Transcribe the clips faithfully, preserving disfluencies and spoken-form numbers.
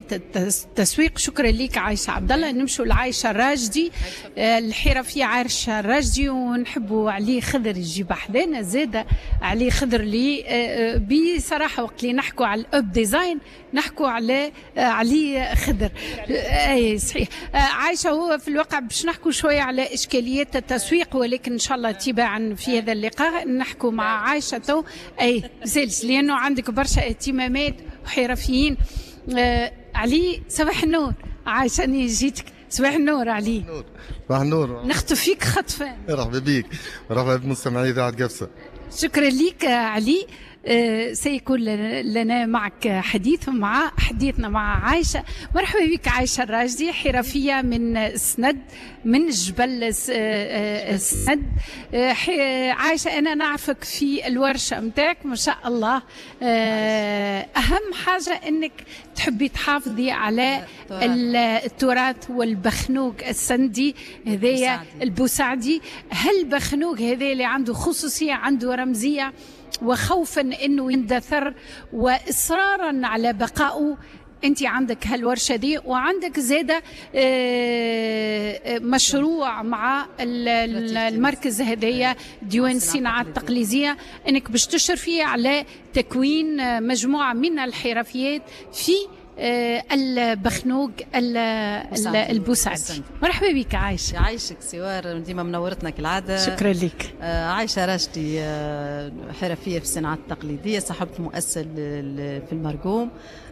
التسويق. شكرا لك عايشة عبد الله. نمشوا لعايشة الراجدي، الحرفية عايشة الراجدي، ونحبوا علي خضر يجيب حدانا زادة. علي خضر لي بصراحة وقت اللي نحكوا على الأب ديزاين نحكوا على علي خضر. اي صحيح. عايشة هو في الواقع باش نحكوا شوية على إشكاليات التسويق، ولكن إن شاء الله تباعا في هذا اللقاء نحكوا مع عايشة تو. أي زلش لأنه عندك برشا اهتمامات وحرفيين. آه علي صباح النور. عايشة أني جيتك. صباح النور علي. نور. صباح النور. نخطف فيك خطفان. مرحبا بك. مرحبا بمستمعي إذاعة قفصة. شكرا لك علي. آه سيكون لنا معك حديث مع حديثنا مع عايشة. مرحبا بك عايشة الراجدي، حرفية من السند، من جبل السند. آه عايشة أنا نعرفك في الورشة متاعك ما شاء الله. آه أهم حاجة أنك تحبي تحافظي على التراث والبخنوق السندي هذايا البوسعدي. هل بخنوق هذا اللي عنده خصوصية، عنده رمزية، وخوفا انه يندثر واصرارا على بقائه، انت عندك هالورشه دي وعندك زاده مشروع مع المركز هذايا ديوان الصناعات التقليديه، انك باش تشرفي على تكوين مجموعه من الحرفيات في البخنوق البوسعدي. مرحبا بك عايشة. يعيشك سوار، ديما منورتنا كالعادة. شكرا لك. عايشة راشدي، حرفية في الصناعات التقليدية، صاحبة مؤسسة في المرقوم.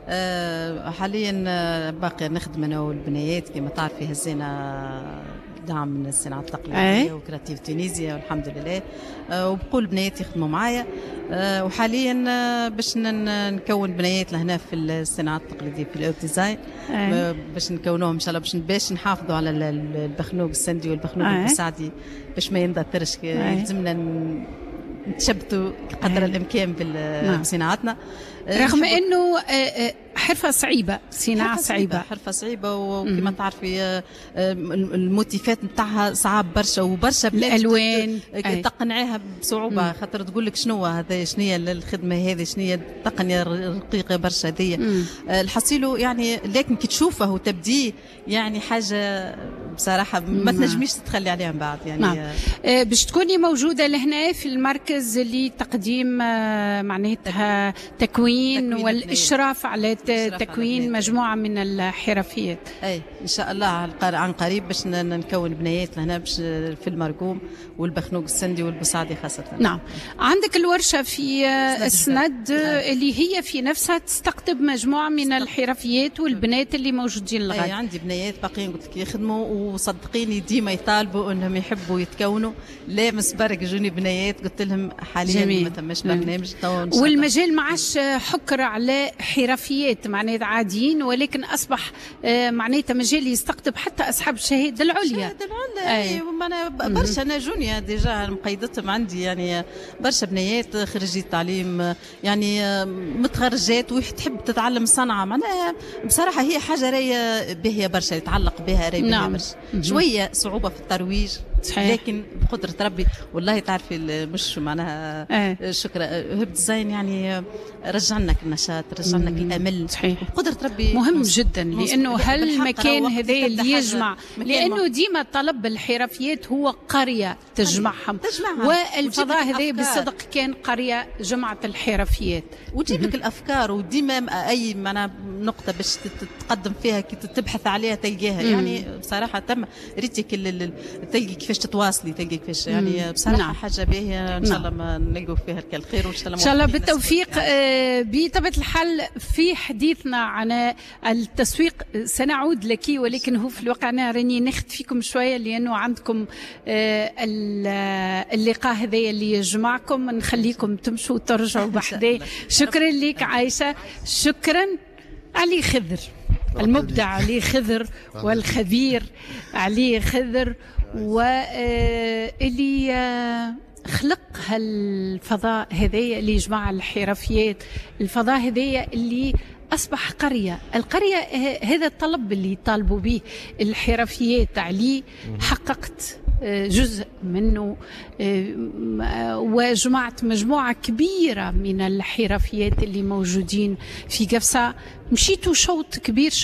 حاليا باقي نخدم أنا والبنيات كما تعرفي، هزينا دعم من الصناعات التقليدية وكراتيف تونيزيا والحمد لله، وبقول بنيات يخدموا معايا. وحاليا باش نكون بنيات لهنا في الصناعات التقليدية في الأوب ديزاين، باش نكونوهم إن شاء الله، باش باش نحافظوا على البخنوق السندي والبخنوق البوسعدي باش ما يندثرش. لازمنا نتشبتوا قدر الإمكان بصناعتنا، رغم انه حرفه صعيبه، صناعه صعيبه، حرفه صعيبه. وكما تعرفي الموتيفات نتاعها صعاب برشا، وبرشا الالوان تقنعيها بصعوبه، خاطر تقول لك شنو هذا، شنو هي الخدمه هذه، شنو هي التقنيه الرقيقه برشا هذه. الحصيله يعني لكن كي تشوفه وتبديه يعني حاجه بصراحه ما تنجميش تتخلي عليها من بعد يعني. نعم. آه باش تكوني موجوده لهنا في المركز لتقديم آه معناتها تكوين, تكوين والاشراف على تكوين مجموعه من الحرفيات. اي ان شاء الله عن قريب باش نكون بنايات لهنا باش في المرقوم والبخنوق السندي والبوسعدي خاصه. نعم. عندك الورشه في السند اللي هي في نفسها تستقطب مجموعه من الحرفيات والبنات اللي موجودين لغايه. اي عندي بنايات باقيين قلت لك يخدموا، وصدقيني ديما يطالبوا انهم يحبوا يتكونوا. لا مسبرك جوني بنايات قلت لهم حاليا ما تمش برنامج. والمجال ما عادش حكر على حرفيات معناتها عاديين، ولكن اصبح معناتها مجال يستقطب حتى اصحاب الشهاده العليا. الشهاده العليا اي معنا برشا. انا جونيا ديجا مقيدتهم عندي يعني برشا بنيات خريجي تعليم يعني متخرجات وتحب تتعلم صنعه. معناها بصراحه هي حاجه راهيه باهيه برشا، يتعلق بها راهي بها برشا. شويه صعوبه في الترويج صحيح. لكن بقدرة ربي والله تعرفي مش معناها اه. شكرا هب ديزاين يعني رجعنا النشاط، رجعنا الامل صحيح. بقدرة ربي مهم جدا، لانه هالمكان هذا اللي يجمع، لانه ديما طلب الحرفيات هو قريه تجمعهم، والفضاء هذا بصدق كان قريه جمعت الحرفيات وتجيب لك الافكار، وديما اي معناها نقطه باش تتقدم فيها كي تبحث عليها تلقاها. يعني بصراحه تم ريتك تلقي كيفاش تتواصلي، تلقي كيفاش يعني بصراحه نعم. حاجه باهيه ان شاء الله ما نلقوا فيها الخير، وان شاء الله ان شاء الله بالتوفيق. يعني. بطبيعه الحال في حديثنا عن التسويق سنعود لك، ولكن هو في الواقع انا راني ناخذ فيكم شويه لانه عندكم اللقاء هذا اللي يجمعكم، نخليكم تمشوا وترجعوا بحذاه. شكرا لك عايشه. شكرا علي خضر المبدع، علي خضر والخبير علي خضر، واللي خلق هالفضاء هذايا اللي يجمع الحرفيات، الفضاء هذايا اللي أصبح قرية. القرية هذا الطلب اللي طالبوا به الحرفيات عليه، حققت جزء منه وجمعت مجموعة كبيرة من الحرفيات اللي موجودين في قفصة. مشيتوا شوط كبير